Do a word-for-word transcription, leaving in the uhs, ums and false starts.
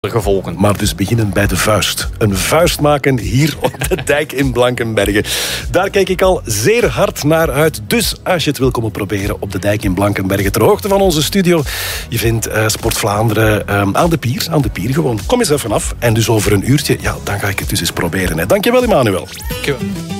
gevolgen. Maar dus beginnen bij de vuist. Een vuist maken hier op de dijk in Blankenberge. Daar kijk ik al zeer hard naar uit. Dus als je het wil komen proberen op de dijk in Blankenberge, ter hoogte van onze studio, je vindt uh, Sport Vlaanderen uh, aan de pier. Aan de pier gewoon. Kom eens even af. En dus over een uurtje, ja, dan ga ik het dus eens proberen. Hè. Dankjewel, Emmanuel. Dankjewel.